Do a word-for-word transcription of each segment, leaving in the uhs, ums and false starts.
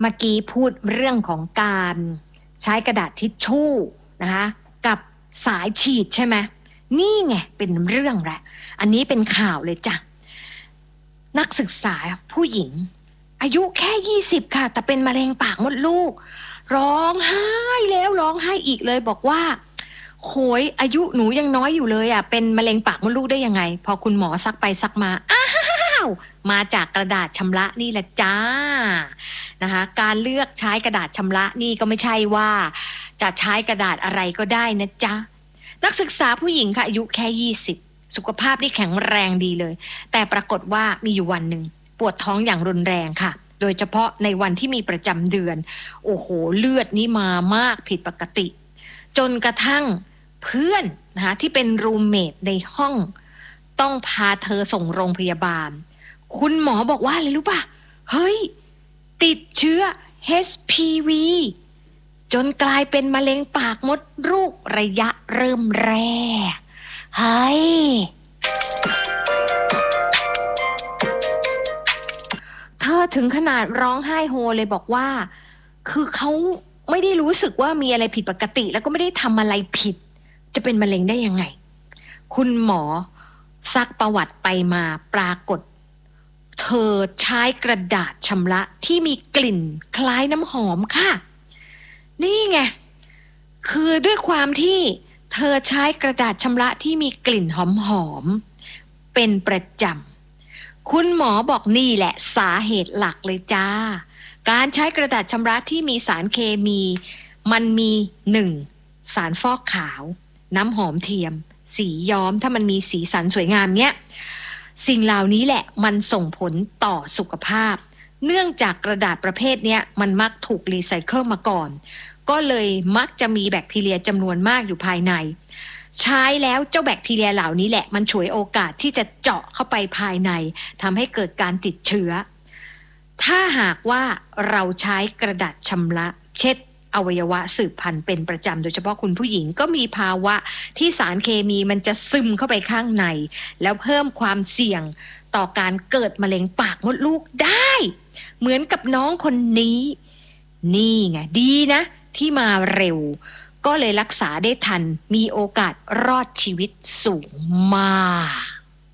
เมื่อกี้พูดเรื่องของการใช้กระดาษทิชชู่นะคะกับสายฉีดใช่ไหมนี่ไงเป็นเรื่องแหละอันนี้เป็นข่าวเลยจ้ะนักศึกษาผู้หญิงอายุแค่ยี่สิบค่ะแต่เป็นมะเร็งปากมดลูกร้องไห้แล้วร้องไห้อีกเลยบอกว่าโหยอายุหนูยังน้อยอยู่เลยอ่ะเป็นมะเร็งปากมดลูกได้ยังไงพอคุณหมอซักไปซักมาอ้าวมาจากกระดาษชำระนี่แหละจ้านะคะการเลือกใช้กระดาษชำระนี่ก็ไม่ใช่ว่าจะใช้กระดาษอะไรก็ได้นะจ๊ะนักศึกษาผู้หญิงค่ะอายุแค่ยี่สิบสุขภาพนี่แข็งแรงดีเลยแต่ปรากฏว่ามีอยู่วันหนึ่งปวดท้องอย่างรุนแรงค่ะโดยเฉพาะในวันที่มีประจำเดือนโอ้โหเลือดนี่มามากผิดปกติจนกระทั่งเพื่อนนะคะที่เป็นรูมเมทในห้องต้องพาเธอส่งโรงพยาบาลคุณหมอบอกว่าอะไรรู้ป่ะเฮ้ยติดเชื้อ เอช พี วี จนกลายเป็นมะเร็งปากมดลูกระยะเริ่มแรกเฮ้ยเธอถึงขนาดร้องไห้โฮเลยบอกว่าคือเขาไม่ได้รู้สึกว่ามีอะไรผิดปกติแล้วก็ไม่ได้ทำอะไรผิดจะเป็นมะเร็งได้ยังไงคุณหมอซักประวัติไปมาปรากฏเธอใช้กระดาษชำระที่มีกลิ่นคล้ายน้ำหอมค่ะนี่ไงคือด้วยความที่เธอใช้กระดาษชำระที่มีกลิ่นหอมๆเป็นประจำคุณหมอบอกนี่แหละสาเหตุหลักเลยจ้าการใช้กระดาษชำระที่มีสารเคมีมันมีหนึ่งสารฟอกขาวน้ำหอมเทียมสีย้อมถ้ามันมีสีสันสวยงามเนี้ยสิ่งเหล่านี้แหละมันส่งผลต่อสุขภาพเนื่องจากกระดาษประเภทเนี้ยมันมักถูกรีไซเคิลมาก่อนก็เลยมักจะมีแบคทีเรียจำนวนมากอยู่ภายในใช้แล้วเจ้าแบคทีเรียเหล่านี้แหละมันฉวยโอกาสที่จะเจาะเข้าไปภายในทำให้เกิดการติดเชื้อถ้าหากว่าเราใช้กระดาษชำระเช็ดอวัยวะสืบพันธุ์เป็นประจำโดยเฉพาะคุณผู้หญิงก็มีภาวะที่สารเคมีมันจะซึมเข้าไปข้างในแล้วเพิ่มความเสี่ยงต่อการเกิดมะเร็งปากมดลูกได้เหมือนกับน้องคนนี้นี่ไงดีนะที่มาเร็วก็เลยรักษาได้ทันมีโอกาสรอดชีวิตสูงมาก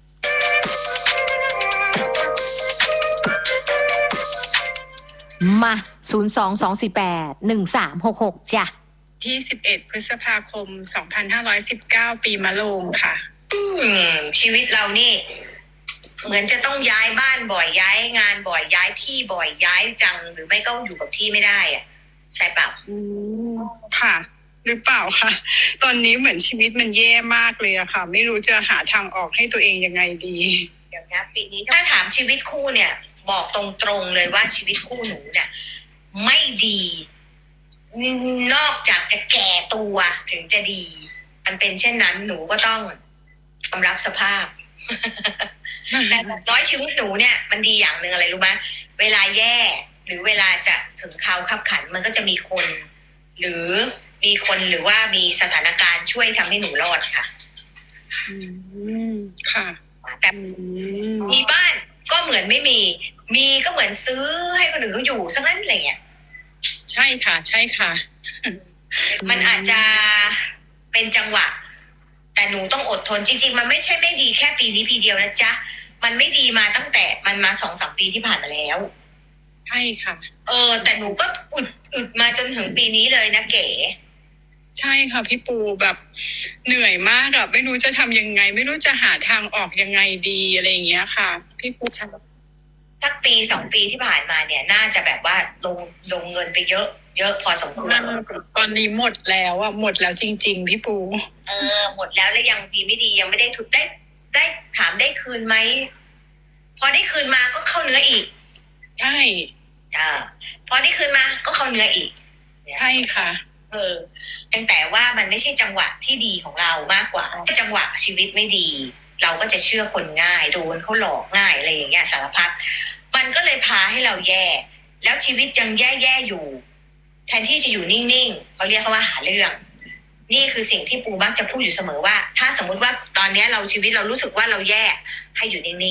มาศูนย์ สอง สอง สี่ แปด หนึ่ง สาม หก หกจ้ะยี่สิบเอ็ดพฤษภาคมสองพันห้าร้อยสิบเก้าปีมะโรงค่ะอืมชีวิตเรานี่เหมือนจะต้องย้ายบ้านบ่อยย้ายงานบ่อยย้ายที่บ่อยย้ายจังหรือไม่ก็อยู่กับที่ไม่ได้อ่ะใช่เปล่าอืมค่ะหรือเปล่าคะตอนนี้เหมือนชีวิตมันแย่มากเลยอะค่ะไม่รู้จะหาทางออกให้ตัวเองยังไงดีเดี๋ยวนะปีนี้ถ้าถามชีวิตคู่เนี่ยบอกตรงๆเลยว่าชีวิตคู่หนูเนี่ยไม่ดีนอกจากจะแก่ตัวถึงจะดีมันเป็นเช่นนั้นหนูก็ต้องยอมรับสภาพ แต่น้อยชีวิตหนูเนี่ยมันดีอย่างหนึ่งอะไรรู้ไหมเวลาแย่หรือเวลาจะถึงคราวคับขันมันก็จะมีคนหรือมีคนหรือว่ามีสถานการณ์ช่วยทำให้หนูรอดค่ะอืมค่ะแต่มีบ้านก็เหมือนไม่มีมีก็เหมือนซื้อให้คนอื่นเขาอยู่ซะงั้นอะไรเงี้ยใช่ค่ะใช่ค่ะมันอาจจะเป็นจังหวะแต่หนูต้องอดทนจริงๆมันไม่ใช่ไม่ดีแค่ปีนี้ปีเดียวนะจ๊ะมันไม่ดีมาตั้งแต่มันมาสองสามปีที่ผ่านมาแล้วใช่ค่ะเออแต่หนูก็อึดอึดมาจนถึงปีนี้เลยนะเก๋ใช่ค่ะพี่ปูแบบเหนื่อยมากอะไม่รู้จะทำยังไงไม่รู้จะหาทางออกยังไงดีอะไรอย่างเงี้ยค่ะพี่ปูชัสักปีสองปีที่ผ่านมาเนี่ยน่าจะแบบว่าลงลงเงินไปเยอะเยอะพอสมควรตอนนี้หมดแล้วอะหมดแล้วจริงๆพี่ปูเออหมดแล้วแล้วยังดีไม่ดียังไม่ได้ทุนได้ได้ถามได้คืนไหมพอได้คืนมาก็เข้าเนื้ออีกใช่อ่าพอได้คืนมาก็เข้าเนื้ออีกใช่ค่ะเออตั้งแต่ว่ามันไม่ใช่จังหวะที่ดีของเรามากกว่าจังหวะชีวิตไม่ดีเราก็จะเชื่อคนง่ายโดนเขาหลอกง่ายอะไรอย่างเงี้ยสารพัดมันก็เลยพาให้เราแย่แล้วชีวิตยังแย่ๆอยู่แทนที่จะอยู่นิ่งๆเขาเรียกว่าหาเรื่องนี่คือสิ่งที่ปูมักจะพูดอยู่เสมอว่าถ้าสมมุติว่าตอนนี้เราชีวิตเรารู้สึกว่าเราแย่ให้อยู่นิ่งๆ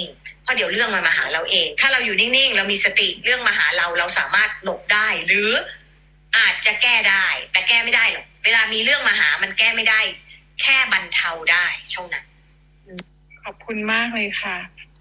เพราะเดี๋ยวเรื่องมันมาหาเราเอง ถ้าเราอยู่นิ่งๆเรามีสติเรื่องมาหาเราเราสามารถหลบได้หรืออาจจะแก้ได้แต่แก้ไม่ได้หรอกเวลามีเรื่องมาหามันแก้ไม่ได้แค่บรรเทาได้เท่านั้นขอบคุณมากเลยค่ะ